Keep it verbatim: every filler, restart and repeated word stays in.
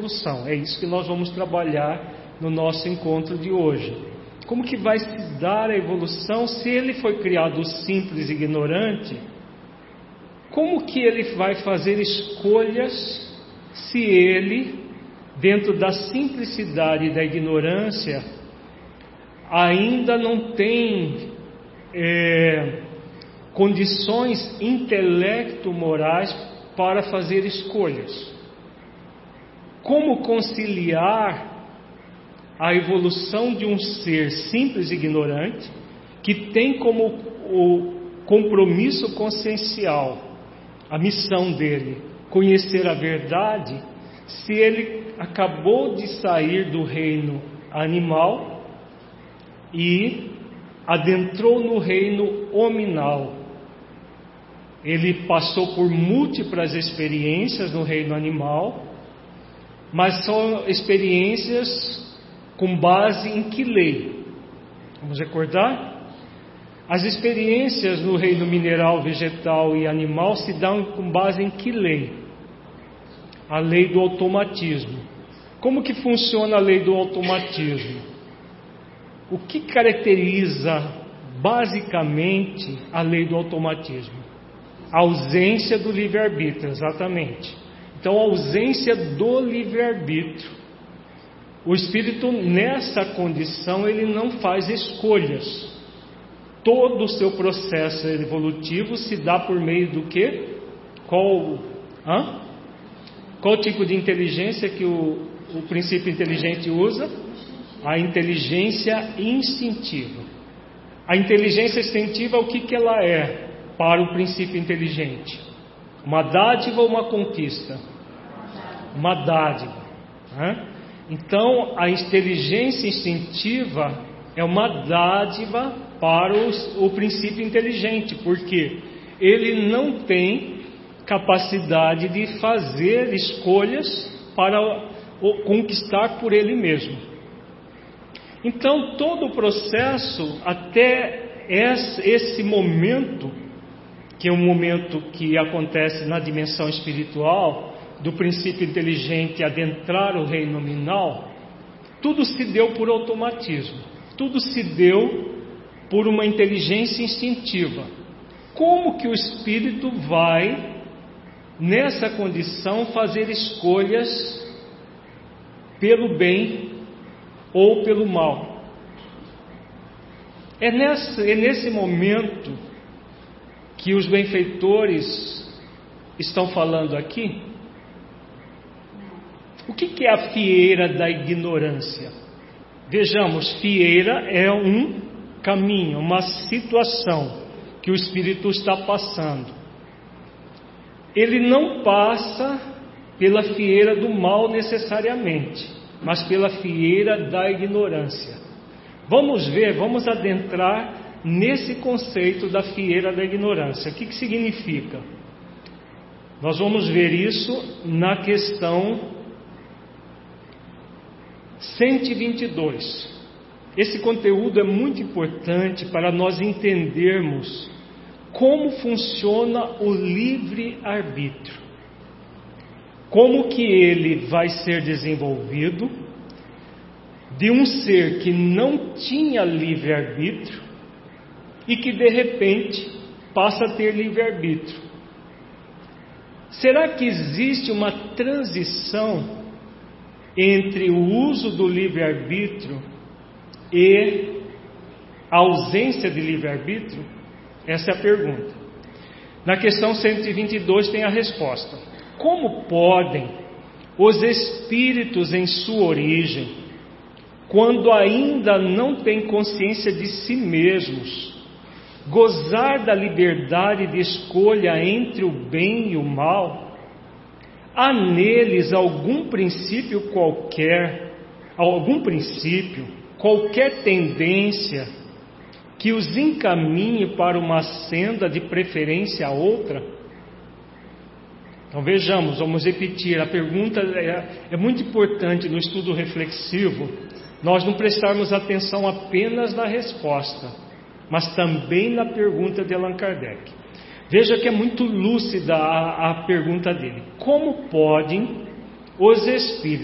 evolução. É isso que nós vamos trabalhar no nosso encontro de hoje. Como que vai se dar a evolução se ele foi criado simples e ignorante? Como que ele vai fazer escolhas se ele, dentro da simplicidade e da ignorância, ainda não tem é, condições intelecto-morais para fazer escolhas? Como conciliar a evolução de um ser simples e ignorante, que tem como o compromisso consciencial, a missão dele, conhecer a verdade, se ele acabou de sair do reino animal e adentrou no reino hominal? Ele passou por múltiplas experiências no reino animal, mas são experiências com base em que lei? Vamos recordar? As experiências no reino mineral, vegetal e animal se dão com base em que lei? A lei do automatismo. Como que funciona a lei do automatismo? O que caracteriza basicamente a lei do automatismo? A ausência do livre-arbítrio, exatamente. Então, a ausência do livre-arbítrio. O espírito, nessa condição, ele não faz escolhas. Todo o seu processo evolutivo se dá por meio do quê? Qual, hã? Qual tipo de inteligência que o, o princípio inteligente usa? A inteligência instintiva. A inteligência instintiva, o que, que ela é para o princípio inteligente? Uma dádiva ou uma conquista? Uma dádiva. Hã? Então, a inteligência instintiva é uma dádiva para os, o princípio inteligente, porque ele não tem capacidade de fazer escolhas para o, conquistar por ele mesmo. Então, todo o processo, até esse, esse momento, que é um momento que acontece na dimensão espiritual, do princípio inteligente adentrar o reino nominal, tudo se deu por automatismo, tudo se deu por uma inteligência instintiva. Como que o espírito vai, nessa condição, fazer escolhas pelo bem ou pelo mal? É nesse, é nesse momento que os benfeitores estão falando aqui. O que, que é a fieira da ignorância? Vejamos, fieira é um caminho, uma situação que o espírito está passando. Ele não passa pela fieira do mal necessariamente, mas pela fieira da ignorância. Vamos ver, vamos adentrar nesse conceito da fieira da ignorância. O que, que significa? Nós vamos ver isso na questão cento e vinte e dois. Esse conteúdo é muito importante para nós entendermos como funciona o livre-arbítrio, como que ele vai ser desenvolvido de um ser que não tinha livre-arbítrio e que de repente passa a ter livre-arbítrio. Será que existe uma transição entre o uso do livre-arbítrio e a ausência de livre-arbítrio? Essa é a pergunta. Na questão cento e vinte e dois tem a resposta. Como podem os espíritos em sua origem, quando ainda não têm consciência de si mesmos, gozar da liberdade de escolha entre o bem e o mal? Há neles algum princípio qualquer, algum princípio, qualquer tendência que os encaminhe para uma senda de preferência a outra? Então vejamos, vamos repetir, a pergunta é, é muito importante no estudo reflexivo, nós não prestarmos atenção apenas na resposta, mas também na pergunta de Allan Kardec. Veja que é muito lúcida a, a pergunta dele. Como podem os espíritos